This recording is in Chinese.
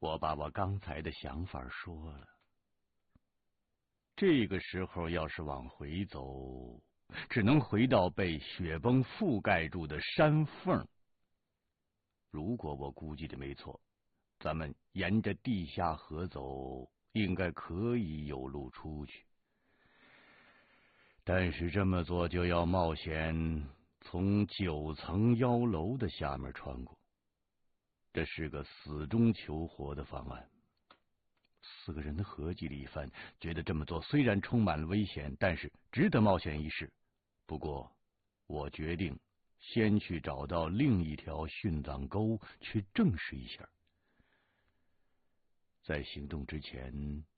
我把我刚才的想法说了。这个时候要是往回走，只能回到被雪崩覆盖住的山缝。如果我估计的没错，咱们沿着地下河走，应该可以有路出去。但是这么做就要冒险从9层妖楼的下面穿过，这是个死中求活的方案。4个人的合计了一番，觉得这么做虽然充满了危险，但是值得冒险一试。不过我决定先去找到另一条殉葬沟去证实一下。在行动之前，